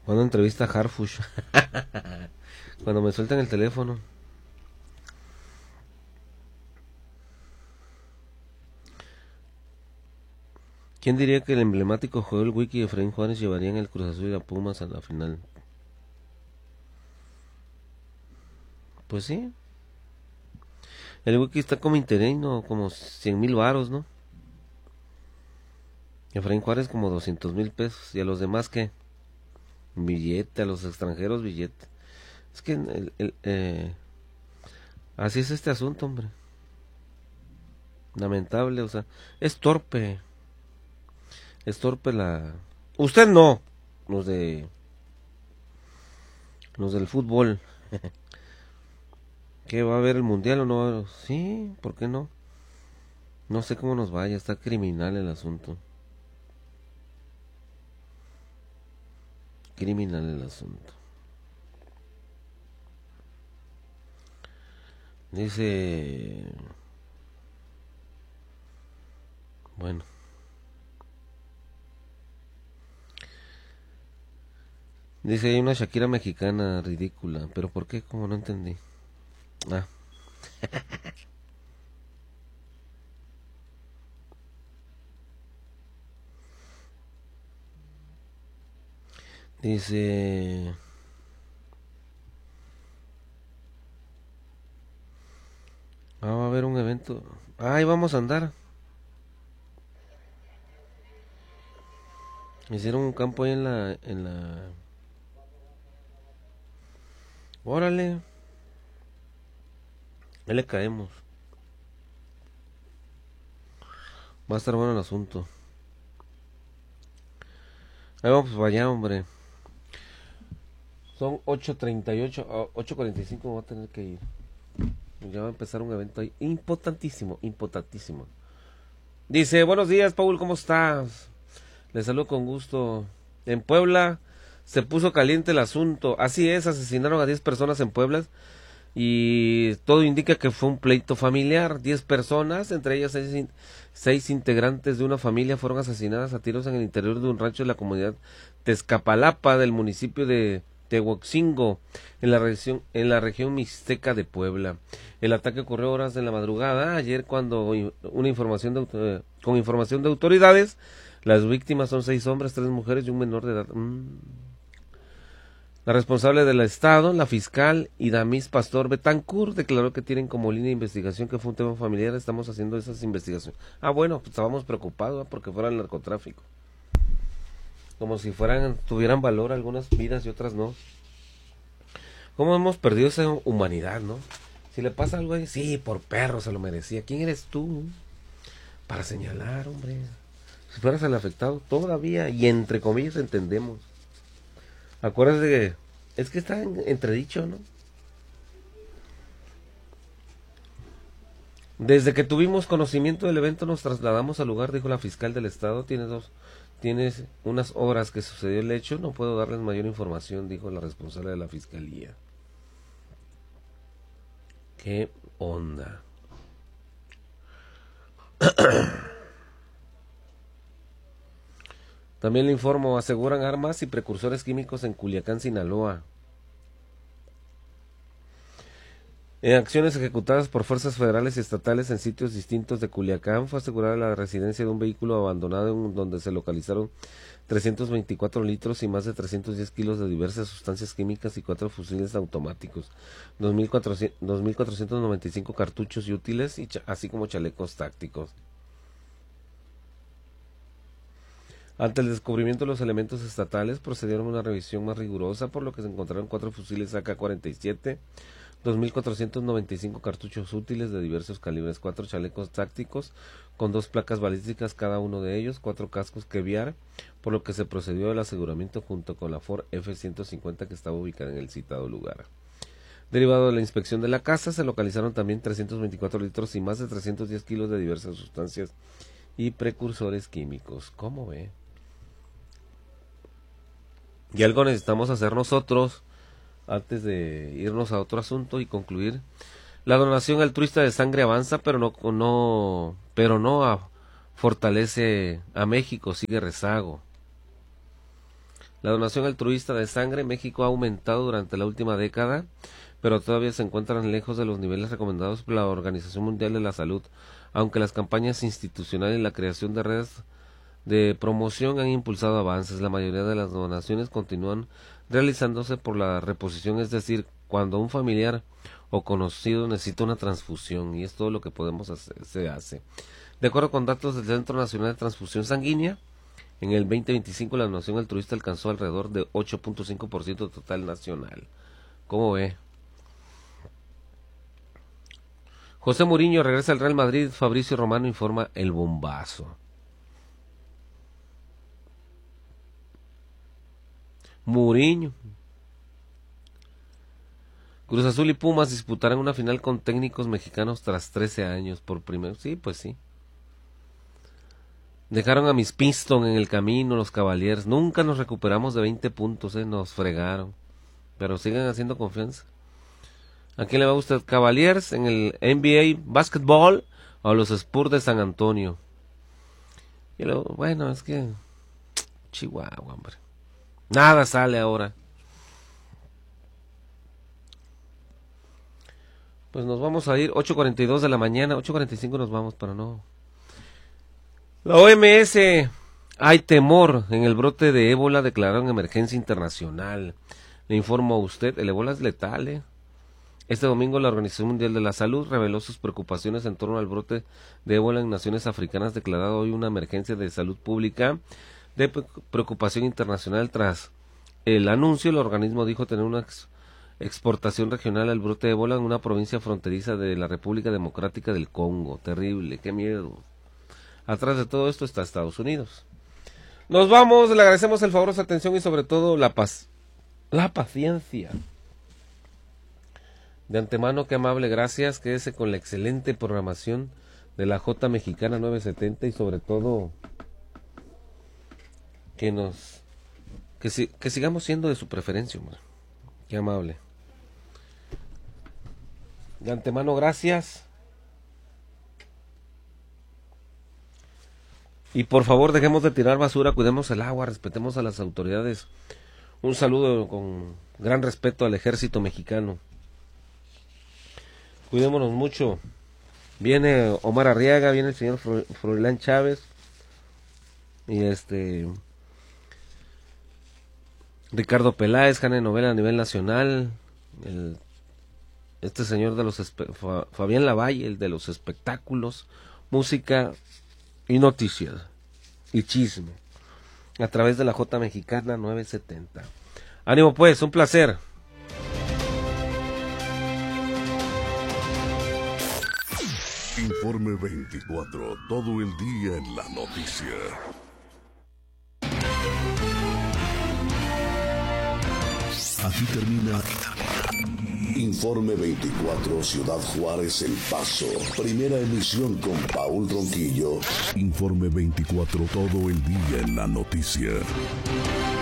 Cuando entrevista a Harfush. Cuando me sueltan el teléfono. ¿Quién diría que el emblemático Joel Wiki y Efraín Juárez llevarían el Cruz Azul y a Pumas a la final? Pues sí. El Wiki está como interino, como 100,000 varos, ¿no? Efraín Juárez como 200,000 pesos. ¿Y a los demás qué? Billete, a los extranjeros billete. Es que así es este asunto, hombre. Lamentable, o sea, es torpe. Es torpe la... Usted no, los de... Los del fútbol. ¿Qué va a haber el mundial o no va a haber? Sí, ¿por qué no? No sé cómo nos vaya, está criminal el asunto. Criminal el asunto. Dice... Bueno. Dice, hay una Shakira mexicana ridícula. ¿Pero por qué? Como no entendí. Ah. Dice... va a haber un evento. Ahí vamos a andar. Hicieron un campo ahí en la... Órale. Ahí le caemos. Va a estar bueno el asunto. Ahí vamos para allá, hombre. Son 8:38, 8:45 voy a tener que ir. Ya va a empezar un evento ahí importantísimo, importantísimo. Dice, buenos días, Paul, ¿cómo estás? Le saludo con gusto. En Puebla se puso caliente el asunto. Así es, asesinaron a 10 personas en Puebla y todo indica que fue un pleito familiar. 10 personas, entre ellas 6 integrantes de una familia, fueron asesinadas a tiros en el interior de un rancho de la comunidad Tezcapalapa del municipio de Tehuoxingo, en la región mixteca de Puebla. El ataque ocurrió horas de la madrugada ayer cuando con información de autoridades. Las víctimas son 6 hombres, 3 mujeres y un menor de edad. La responsable del estado, la fiscal Idamis Pastor Betancourt, declaró que tienen como línea de investigación que fue un tema familiar. Estamos haciendo esas investigaciones. Bueno, pues estábamos preocupados porque fuera el narcotráfico. Como si tuvieran valor algunas vidas y otras no. ¿Cómo hemos perdido esa humanidad, no? Si le pasa algo ahí, sí, por perro se lo merecía. ¿Quién eres tú para señalar, hombre? Si fueras el afectado, todavía, y entre comillas, entendemos. Acuérdate que es que está entredicho, ¿no? Desde que tuvimos conocimiento del evento nos trasladamos al lugar, dijo la fiscal del estado. Tienes unas horas que sucedió el hecho, no puedo darles mayor información, dijo la responsable de la fiscalía. ¿Qué onda? También le informo, aseguran armas y precursores químicos en Culiacán, Sinaloa. En acciones ejecutadas por fuerzas federales y estatales en sitios distintos de Culiacán, fue asegurada la residencia de un vehículo abandonado en donde se localizaron 324 litros y más de 310 kilos de diversas sustancias químicas y 4 fusiles automáticos, 2.495 cartuchos y útiles, así como chalecos tácticos. Ante el descubrimiento de los elementos estatales, procedieron a una revisión más rigurosa, por lo que se encontraron 4 fusiles AK-47, 2.495 cartuchos útiles de diversos calibres, 4 chalecos tácticos con 2 placas balísticas cada uno de ellos, 4 cascos Keviar, por lo que se procedió al aseguramiento junto con la Ford F-150 que estaba ubicada en el citado lugar. Derivado de la inspección de la casa, se localizaron también 324 litros y más de 310 kilos de diversas sustancias y precursores químicos. ¿Cómo ve? Y algo necesitamos hacer nosotros antes de irnos a otro asunto y concluir. La donación altruista de sangre avanza, pero no fortalece a México, sigue rezago. La donación altruista de sangre en México ha aumentado durante la última década, pero todavía se encuentran lejos de los niveles recomendados por la Organización Mundial de la Salud, aunque las campañas institucionales y la creación de redes de promoción han impulsado avances. La mayoría de las donaciones continúan realizándose por la reposición, es decir, cuando un familiar o conocido necesita una transfusión, y es todo lo que podemos hacer, se hace. De acuerdo con datos del Centro Nacional de Transfusión Sanguínea, en el 2025 la donación altruista alcanzó alrededor de 8.5% total nacional. ¿Cómo ve? José Mourinho regresa al Real Madrid. Fabricio Romano informa El Bombazo. Mourinho. Cruz Azul y Pumas disputarán una final con técnicos mexicanos tras 13 años por primero. Sí, pues sí. Dejaron a mis Pistons en el camino, los Cavaliers. Nunca nos recuperamos de 20 puntos, nos fregaron. Pero siguen haciendo confianza. ¿A quién le va a gustar? ¿Cavaliers en el NBA Basketball o los Spurs de San Antonio? Y luego, bueno, es que Chihuahua, hombre. Nada sale ahora. Pues nos vamos a ir 8:42 de la mañana, 8:45 nos vamos, pero no. La OMS, hay temor en el brote de ébola, declararon emergencia internacional. Le informo a usted, el ébola es letal, Este domingo la Organización Mundial de la Salud reveló sus preocupaciones en torno al brote de ébola en naciones africanas, declarado hoy una emergencia de salud pública de preocupación internacional. Tras el anuncio, el organismo dijo tener una exportación regional al brote de ébola en una provincia fronteriza de la República Democrática del Congo. Terrible, qué miedo. Atrás de todo esto está Estados Unidos. Nos vamos, le agradecemos el favor de su atención y sobre todo la paciencia. De antemano, qué amable, gracias. Quédese con la excelente programación de la J Mexicana 970 y sobre todo que sigamos siendo de su preferencia, hombre. Qué amable. De antemano, gracias. Y por favor, dejemos de tirar basura, cuidemos el agua, respetemos a las autoridades. Un saludo con gran respeto al ejército mexicano. Cuidémonos mucho. Viene Omar Arriaga, viene el señor Froilán Chávez y Ricardo Peláez, Jane Novela a nivel nacional, este señor de los Fabián Lavalle, el de los espectáculos, música y noticias y chisme a través de la J Mexicana 970. Ánimo pues, un placer. Informe 24, todo el día en la noticia. Aquí termina Informe 24, Ciudad Juárez, El Paso. Primera emisión con Paul Ronquillo. Informe 24, todo el día en la noticia.